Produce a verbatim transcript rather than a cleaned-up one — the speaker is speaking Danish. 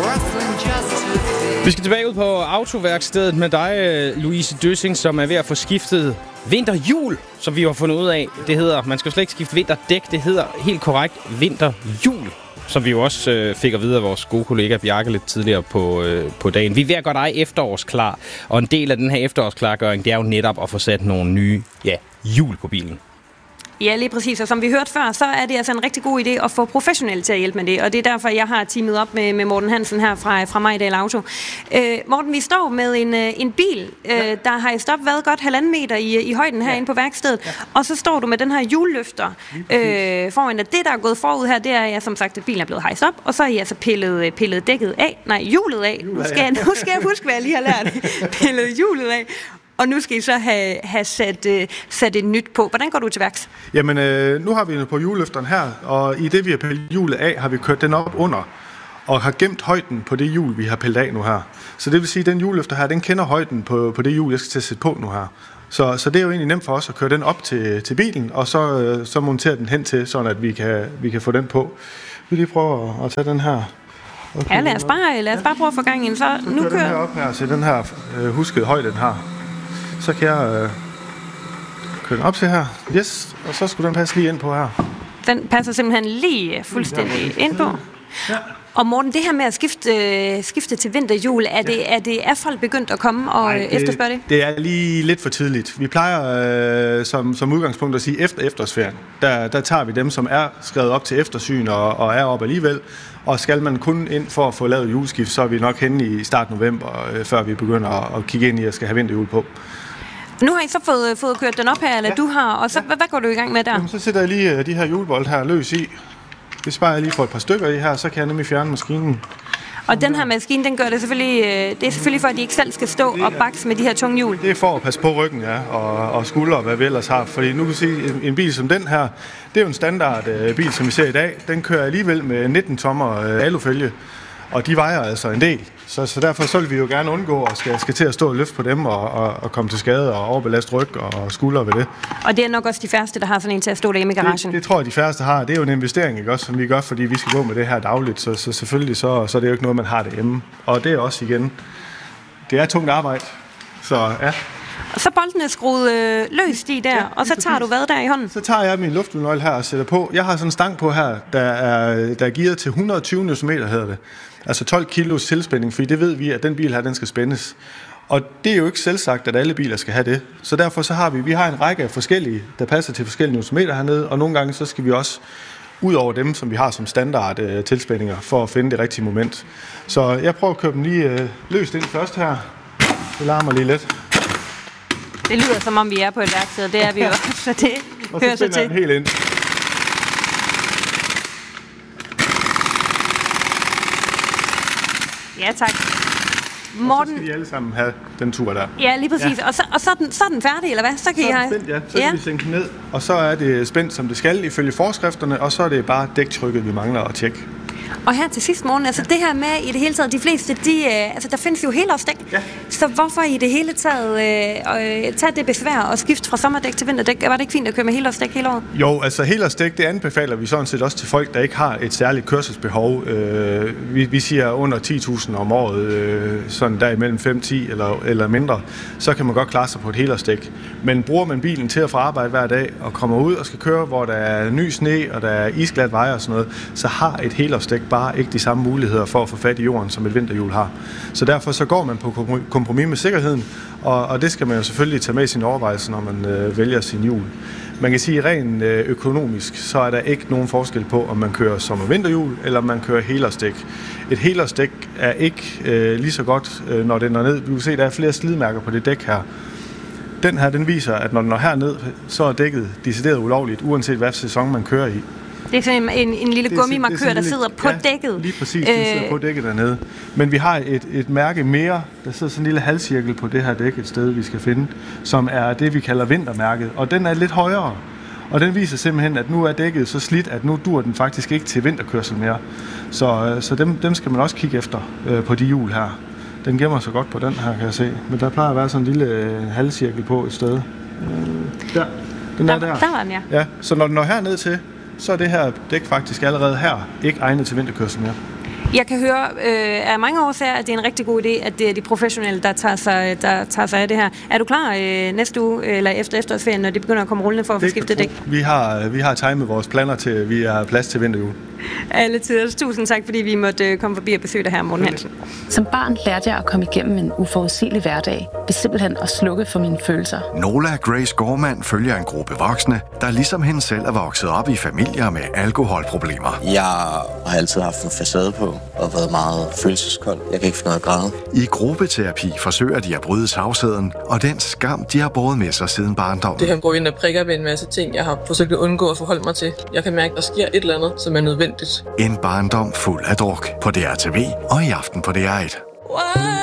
Vi skal tilbage ud på autoværkstedet med dig, Louise Døssing, som er ved at få skiftet vinterhjul, som vi har fundet ud af. Det hedder, man skal slet ikke skifte vinterdæk, det hedder helt korrekt vinterhjul, som vi jo også øh, fik at vide af vores gode kollega Bjarke lidt tidligere på, øh, på dagen. Vi er ved at gøre dig efterårsklar, og en del af den her efterårsklargøring, det er jo netop at få sat nogle nye ja, hjul på bilen. Ja, lige præcis. Og som vi hørte før, så er det altså en rigtig god idé at få professionelle til at hjælpe med det. Og det er derfor, jeg har teamet op med, med Morten Hansen her fra, fra Majdal Auto. Øh, Morten, vi står med en, en bil, øh, ja. der har i stop været godt halvanden meter i, i højden herinde ja. på værkstedet. Ja. Og så står du med den her hjulløfter øh, foran dig. Det, der er gået forud her, det er ja, som sagt, at bilen er blevet hejst op. Og så er I altså pillet, pillet dækket af. Nej, hjulet af. Nu skal, jeg, nu skal jeg huske, hvad jeg lige har lært. Pillet hjulet af. Og nu skal I så have, have sat, uh, sat et nyt på. Hvordan går du til værks? Jamen, øh, nu har vi på hjulløfteren her, og i det, vi har pillet hjulet af, har vi kørt den op under, og har gemt højden på det hjul, vi har pillet af nu her. Så det vil sige, at den hjulløfter her, den kender højden på, på det hjul, jeg skal til at sætte på nu her. Så, så det er jo egentlig nemt for os at køre den op til, til bilen, og så, øh, så montere den hen til, sådan at vi kan, vi kan få den på. Vi lige prøve at, at tage den her. Okay, ja, lad os bare, lad os bare prøve at få gang i den. Så nu kører den her op her, så den her øh, huskede højde, den har. Så kan jeg øh, køre den op til her. Yes, og så skulle den passe lige ind på her. Den passer simpelthen lige fuldstændig ind på. Ja. Og Morten, det her med at skifte, øh, skifte til vinterhjul, er, ja. det, er, det, er folk begyndt at komme og Nej, det, efterspørge det? Det er lige lidt for tidligt. Vi plejer øh, som, som udgangspunkt at sige efter efterårsferien. Der, der tager vi dem, som er skrevet op til eftersyn og, og er op alligevel. Og skal man kun ind for at få lavet juleskift, så er vi nok henne i start november, øh, før vi begynder at, at kigge ind i at skal have vinterhjul på. Nu har I så fået, fået kørt den op her, eller ja. du har, og så ja. hvad, hvad går du i gang med der? Jamen, så sætter jeg lige de her hjulbolt her løs i. Hvis bare jeg lige får et par stykker i her, så kan jeg nemlig fjerne maskinen. Og den her maskine, den gør det selvfølgelig, det er selvfølgelig for, at de ikke selv skal stå og bakse med de her tunge hjul. Det er for at passe på ryggen, ja, og, og skuldre, og hvad vi ellers har. Fordi nu kan sige, en, en bil som den her, det er jo en standard uh, bil, som vi ser i dag. Den kører alligevel med nitten tommer uh, alufælge, og de vejer altså en del. Så, så derfor så vil vi jo gerne undgå at skal, skal til at stå og løfte på dem og, og, og komme til skade og overbelaste ryg og skuldre ved det. Og det er nok også de færreste, der har sådan en til at stå derhjemme i garagen? Det, det tror jeg, de færreste har. Det er jo en investering, ikke også, som vi gør, fordi vi skal gå med det her dagligt. Så, så selvfølgelig så, så er det jo ikke noget, man har derhjemme. Og det er også igen, det er tungt arbejde. Så ja. Og så bolden er skruet øh, løst i der, ja, og så tager du hvad der i hånden? Så tager jeg min lufthjulnøgle her og sætter på. Jeg har sådan en stang på her, der er, der er gearet til et hundrede og tyve newtonmeter, hedder det. Altså tolv kilos tilspænding, fordi det ved vi, at den bil her, den skal spændes. Og det er jo ikke selvsagt, at alle biler skal have det. Så derfor så har vi, vi har en række af forskellige, der passer til forskellige newtonmeter hernede, og nogle gange så skal vi også ud over dem, som vi har som standard øh, tilspændinger, for at finde det rigtige moment. Så jeg prøver at køre dem lige øh, løst ind først her. Det larmer lige lidt. Det lyder som om vi er på et værksted, det er vi jo også, så det og hører så sig til. Den helt ind. Ja, tak. Morten, og så skal de alle sammen have den tur der. Ja, lige præcis. Ja. Og, så, og så, er den, så er den færdig, eller hvad? Så kan så I have... spændt, ja. Så ja. kan vi sænke ned, og så er det spændt, som det skal, ifølge forskrifterne, og så er det bare dæktrykket, vi mangler at tjekke. Og her til sidst, Morten, altså det her med i det hele taget, de fleste, de, altså der findes jo helårsdæk. Ja. Så hvorfor i det hele taget øh, tage det besvær og skifte fra sommerdæk til vinterdæk? Var det ikke fint at køre med helårsdæk hele året? Jo, altså helårsdæk, det anbefaler vi sådan set også til folk, der ikke har et særligt kørselsbehov. Øh, vi, vi siger under ti tusind om året, øh, sådan der imellem fem til ti eller, eller mindre, så kan man godt klare sig på et helårsdæk. Men bruger man bilen til at få arbejde hver dag og kommer ud og skal køre, hvor der er ny sne og der er isglat veje og sådan noget, så har et helårsdæk bare ikke de samme muligheder for at få fat i jorden, som et vinterhjul har. Så derfor så går man på kompromis med sikkerheden, og, og det skal man jo selvfølgelig tage med i sin overvejelse, når man øh, vælger sin hjul. Man kan sige, at rent øh, økonomisk, så er der ikke nogen forskel på, om man kører sommer- og vinterhjul, eller om man kører helårsdæk. Et helårsdæk er ikke øh, lige så godt, øh, når den når ned. Vi kan se, at der er flere slidmærker på det dæk her. Den her, den viser, at når den når herned, så er dækket decideret ulovligt, uanset hvad sæson man kører i. Det er sådan en, en lille gummimarkør, der sidder på ja, dækket. Lige præcis, den sidder på dækket dernede. Men vi har et, et mærke mere, der sidder sådan en lille halvcirkel på det her dæk et sted, vi skal finde, som er det, vi kalder vintermærket. Og den er lidt højere. Og den viser simpelthen, at nu er dækket så slidt, at nu dur den faktisk ikke til vinterkørsel mere. Så, så dem, dem skal man også kigge efter øh, på de hjul her. Den gemmer sig godt på den her, kan jeg se. Men der plejer at være sådan en lille øh, halvcirkel på et sted. Øh, der. Den der, er der. Der var den, ja. Ja, så når den når herned til, så er det her dæk faktisk allerede her ikke egnet til vinterkørsel mere. Jeg kan høre øh, af mange årsager, at det er en rigtig god idé, at det er de professionelle, der tager sig, der tager sig af det her. Er du klar øh, næste uge, eller efter efterårsferien, når de begynder at komme rullende for at få skiftet dæk? Vi har, vi har timet vores planer til, at vi har plads til vinterhjul. Alle tider. Tusind tak, fordi vi måtte komme forbi og besøge dig her, Morten Hansen. Som barn lærte jeg at komme igennem en uforudsigelig hverdag, ved simpelthen at slukke for mine følelser. Nola Grace Gorman følger en gruppe voksne, der ligesom hende selv er vokset op i familier med alkoholproblemer. Jeg har altid haft en facade på og været meget følelseskold. Jeg kan ikke finde noget at græde. I gruppeterapi forsøger de at bryde tavsheden og den skam, de har båret med sig siden barndommen. Det her går ind og prikker ved en masse ting, jeg har forsøgt at undgå at forholde mig til. Jeg kan mærke, at der sker et eller andet, som er nødvendigt. En barndom fuld af druk på D R T V og i aften på D R et.